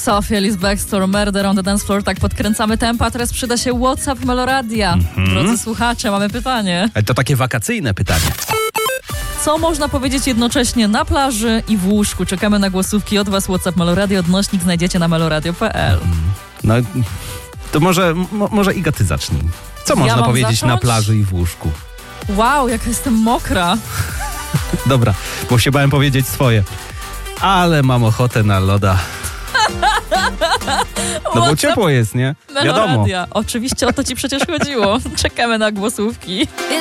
Sophie Ellis Bextor, Murder on the Dance Floor. Tak podkręcamy tempo, a teraz przyda się WhatsApp Meloradia. Drodzy słuchacze, mamy pytanie. Ale to takie wakacyjne pytanie. Co można powiedzieć jednocześnie na plaży i w łóżku? Czekamy na głosówki od was. WhatsApp Meloradio, odnośnik znajdziecie na meloradio.pl. No to może Iga, ty zacznij. Co można mam powiedzieć zacząć? na plaży i w łóżku? Wow, jaka jestem mokra. Dobra, bo się bałem powiedzieć swoje. Ale mam ochotę na loda. No bo ciepło jest, nie? Wiadomo. Meloradia. Oczywiście o to ci przecież chodziło. Czekamy na głosówki.